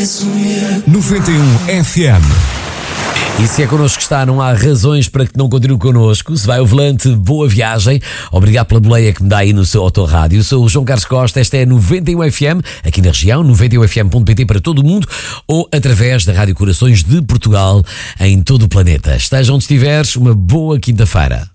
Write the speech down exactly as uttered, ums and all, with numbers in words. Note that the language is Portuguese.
noventa e um F M. E se é connosco que está, não há razões para que não continue connosco. Se vai ao volante, boa viagem. Obrigado pela boleia que me dá aí no seu autorrádio. Sou o João Carlos Costa, esta é noventa e um F M, aqui na região, noventa e um F M ponto pt para todo o mundo, ou através da Rádio Corações de Portugal, em todo o planeta. Esteja onde estiveres, uma boa quinta-feira.